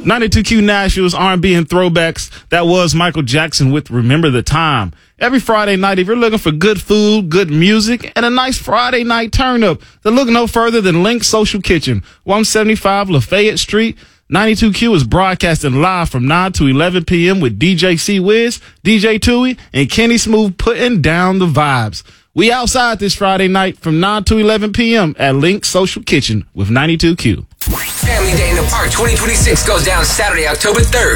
92Q Nashville's R&B and throwbacks. That was Michael Jackson with Remember the Time. Every Friday night, if you're looking for good food, good music, and a nice Friday night turn-up, then look no further than Link's Social Kitchen, 175 Lafayette Street. 92Q is broadcasting live from 9 to 11 p.m. with DJ C-Wiz, DJ Tui, and Kenny Smooth putting down the vibes. We outside this Friday night from 9 to 11 p.m. at Link's Social Kitchen with 92Q. Family Day in the Park 2026 goes down Saturday, October 3rd.